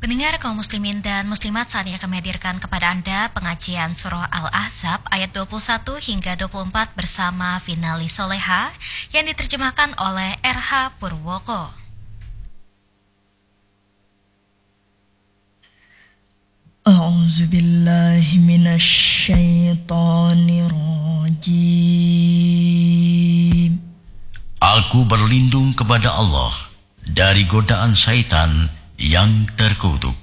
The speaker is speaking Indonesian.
Pendengar kaum muslimin dan muslimat, saatnya kami hadirkan kepada Anda pengajian surah Al-Ahzab ayat 21 hingga 24 bersama Finali Soleha yang diterjemahkan oleh RH Purwoko. A'udzu billahi minasy syaithanir rajim. Aku berlindung kepada Allah dari godaan syaitan yang terkutuk.